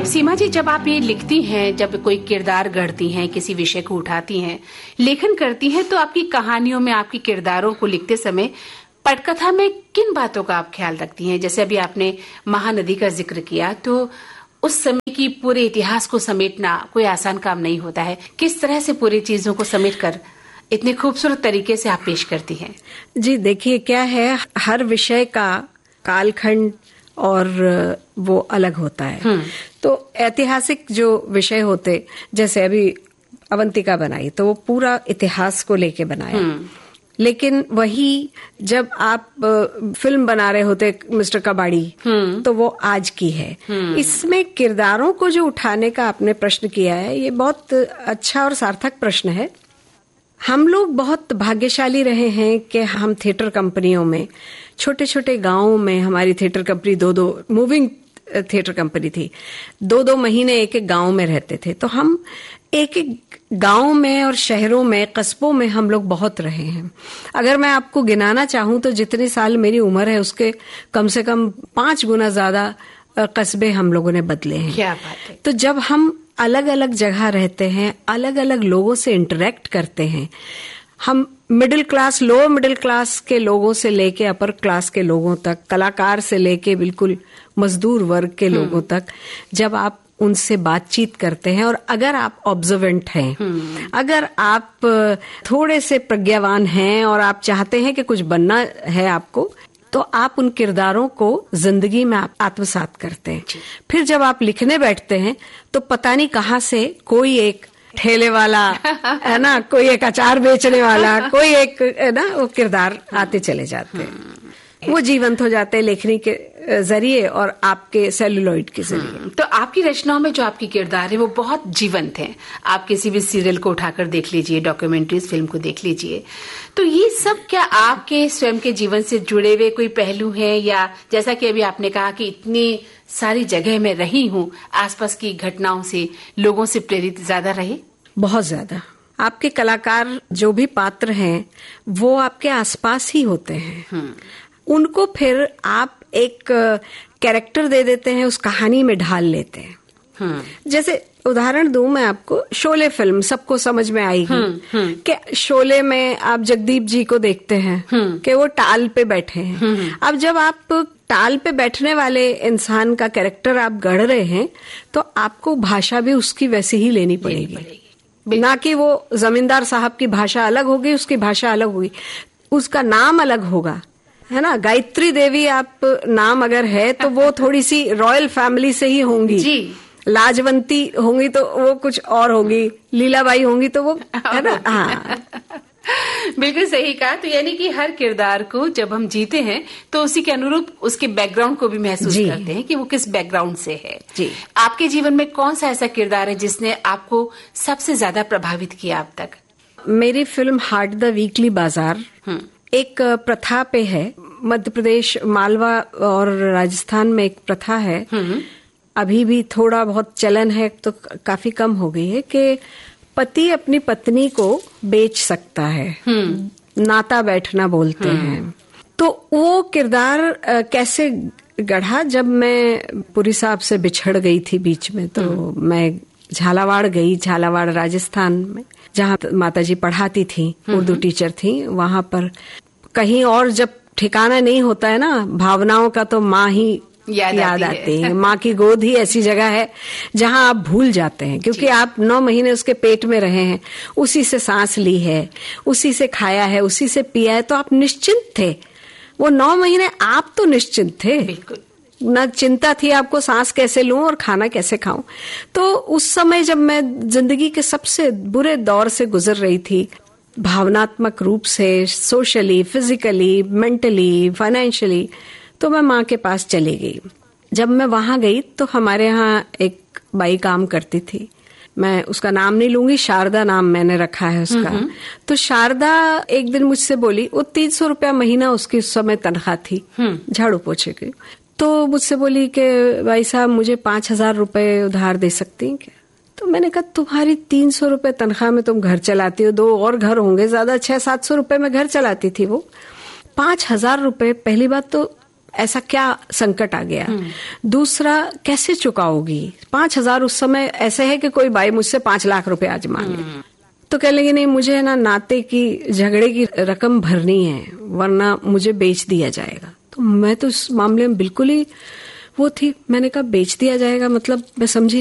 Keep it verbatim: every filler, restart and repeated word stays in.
सीमा जी, जब आप ये लिखती हैं, जब कोई किरदार गढ़ती हैं, किसी विषय को उठाती हैं, लेखन करती हैं, तो आपकी कहानियों में आपकी किरदारों को लिखते समय पटकथा में किन बातों का आप ख्याल रखती हैं? जैसे अभी आपने महानदी का जिक्र किया, तो उस समय की पूरे इतिहास को समेटना कोई आसान काम नहीं होता है। किस तरह से पूरी चीजों को समेट कर इतने खूबसूरत तरीके से आप पेश करती हैं? जी देखिए, क्या है, हर विषय का कालखंड और वो अलग होता है। तो ऐतिहासिक जो विषय होते, जैसे अभी अवंतिका बनाई तो वो पूरा इतिहास को लेके बनाया, लेकिन वही जब आप फिल्म बना रहे होते मिस्टर कबाड़ी, तो वो आज की है। इसमें किरदारों को जो उठाने का आपने प्रश्न किया है, ये बहुत अच्छा और सार्थक प्रश्न है। हम लोग बहुत भाग्यशाली रहे हैं कि हम थिएटर कंपनियों में, छोटे छोटे गांवों में हमारी थिएटर कंपनी दो दो मूविंग थिएटर कंपनी थी, दो दो महीने एक एक गांव में रहते थे। तो हम एक एक गांव में और शहरों में, कस्बों में हम लोग बहुत रहे हैं। अगर मैं आपको गिनाना चाहूं तो जितने साल मेरी उम्र है उसके कम से कम पांच गुना ज्यादा कस्बे हम लोगों ने बदले हैं। क्या बात है। तो जब हम अलग अलग जगह रहते हैं, अलग अलग लोगों से इंटरेक्ट करते हैं, हम middle class, lower middle class के लोगों से लेके अपर क्लास के लोगों तक, कलाकार से लेके बिल्कुल मजदूर वर्ग के लोगों तक, जब आप उनसे बातचीत करते हैं और अगर आप ऑब्जर्वेंट हैं, अगर आप थोड़े से प्रज्ञावान हैं और आप चाहते हैं कि कुछ बनना है आपको, तो आप उन किरदारों को जिंदगी में आत्मसात करते हैं। फिर जब आप लिखने बैठते हैं तो पता नहीं कहाँ से कोई एक ठेले वाला है ना, कोई एक अचार बेचने वाला, कोई एक है ना, वो किरदार आते चले जाते हैं, वो जीवंत हो जाते हैं लेखनी के जरिए और आपके सेलुलॉइड के जरिए। तो आपकी रचनाओं में जो आपकी किरदार है वो बहुत जीवंत हैं। आप किसी भी सीरियल को उठाकर देख लीजिए, डॉक्यूमेंट्रीज फिल्म को देख लीजिए, तो ये सब क्या आपके स्वयं के जीवन से जुड़े हुए कोई पहलू हैं, या जैसा कि अभी आपने कहा कि इतनी सारी जगह में रही हूँ, आसपास की घटनाओं से, लोगों से प्रेरित ज्यादा रहे? बहुत ज्यादा। आपके कलाकार जो भी पात्र हैं वो आपके आसपास ही होते हैं, उनको फिर आप एक कैरेक्टर दे देते हैं, उस कहानी में ढाल लेते हैं। जैसे उदाहरण दूं मैं आपको, शोले फिल्म सबको समझ में आएगी कि शोले में आप जगदीप जी को देखते हैं कि वो टाल पे बैठे हैं। अब जब आप टाल पे बैठने वाले इंसान का कैरेक्टर आप गढ़ रहे हैं तो आपको भाषा भी उसकी वैसी ही लेनी पड़ेगी, ना कि वो जमींदार साहब की भाषा अलग होगी, उसकी भाषा अलग होगी, उसका नाम अलग होगा, है ना। गायत्री देवी आप नाम अगर है तो वो थोड़ी सी रॉयल फैमिली से ही होंगी जी। लाजवंती होंगी तो वो कुछ और होगी, लीलाबाई होंगी तो वो, है ना। हाँ बिल्कुल सही कहा। तो यानी कि हर किरदार को जब हम जीते हैं तो उसी के अनुरूप उसके बैकग्राउंड को भी महसूस करते हैं कि वो किस बैकग्राउंड से है जी। आपके जीवन में कौन सा ऐसा किरदार है जिसने आपको सबसे ज्यादा प्रभावित किया अब तक? मेरी फिल्म हार्ट द वीकली बाजार एक प्रथा पे है। मध्य प्रदेश, मालवा और राजस्थान में एक प्रथा है, अभी भी थोड़ा बहुत चलन है, तो काफी कम हो गई है, कि पति अपनी पत्नी को बेच सकता है, नाता बैठना बोलते हैं। तो वो किरदार कैसे गढ़ा, जब मैं पुरी साहब से बिछड़ गई थी बीच में, तो मैं झालावाड़ गई, झालावाड़ राजस्थान में, जहाँ माताजी पढ़ाती थी, उर्दू टीचर थी। वहां पर कहीं और जब ठिकाना नहीं होता है ना भावनाओं का, तो माँ ही याद, याद आती है। माँ की गोद ही ऐसी जगह है जहाँ आप भूल जाते हैं, क्योंकि आप नौ महीने उसके पेट में रहे हैं, उसी से सांस ली है, उसी से खाया है, उसी से पिया है, तो आप निश्चिंत थे। वो नौ महीने आप तो निश्चिंत थे, बिल्कुल न चिंता थी आपको सांस कैसे लूं और खाना कैसे खाऊं। तो उस समय जब मैं जिंदगी के सबसे बुरे दौर से गुजर रही थी, भावनात्मक रूप से, सोशली, फिजिकली, मेंटली, फाइनेंशियली, तो मैं माँ के पास चली गई। जब मैं वहां गई तो हमारे यहाँ एक बाई काम करती थी, मैं उसका नाम नहीं लूंगी, शारदा नाम मैंने रखा है उसका। तो शारदा एक दिन मुझसे बोली, वो तीन सौ रुपया महीना उसकी उस समय तनख्वाह थी झाड़ू पोछे की, तो मुझसे बोली कि भाई साहब मुझे पांच हजार रुपए उधार दे सकती हैं क्या? तो मैंने कहा तुम्हारी तीन सौ रुपए तनख्वाह में तुम घर चलाती हो, दो और घर होंगे, ज्यादा छह सात सौ रुपए में घर चलाती थी वो, पांच हजार रुपए, पहली बात तो ऐसा क्या संकट आ गया। दूसरा, कैसे चुकाओगी? पांच हजार उस समय ऐसे है कि कोई भाई मुझसे पांच लाख रुपए आज मांगे तो कह लेंगे नहीं, मुझे ना नाते की झगड़े की रकम भरनी है वरना मुझे बेच दिया जाएगा। तो मैं तो इस मामले में बिल्कुल ही वो थी, मैंने कहा बेच दिया जाएगा मतलब मैं समझी